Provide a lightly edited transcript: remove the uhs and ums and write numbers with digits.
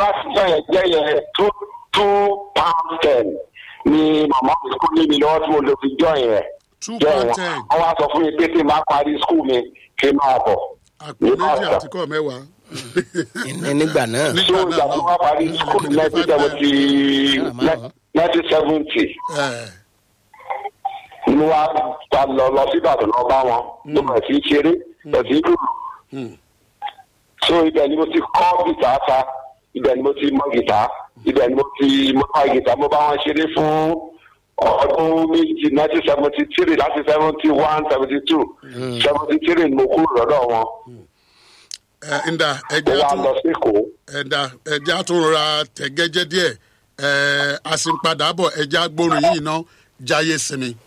láti jẹ́ yẹn £2.10 ni màmá mi kú ní mi lọ́wọ́ tí mo lè fi jọ yẹn. £2.10. wọ́n wá sọ fún mi pé kí n máa parí skul mi kí n máa bọ̀. àpò méjì àti kọ́ mẹ́wàá. nígbà náà. so ìgbà tí wọ́n parí skul 1970 ni wọ́n á lọ sí Ìbàdàn lọ bá wọn ló bẹ̀rẹ̀ sí ṣeré bẹ̀rẹ̀ sí lùlù. so ibẹ̀ ni mo ti kọ́ gìtá ta ibẹ̀ ni mo ti mọ gìtá ibẹ̀ ni mo kọ́ gìtá mo bá wọn ṣeré fún ọdún méjì 1973 láti 71 72 73 ni mo kúrò lọ́dọ̀ wọn. ẹja tún rọra tẹ̀gẹ́jẹ́ díẹ̀ a sì ń padà bọ̀ ẹja gbórin yìí ná Jáyé Sinmi.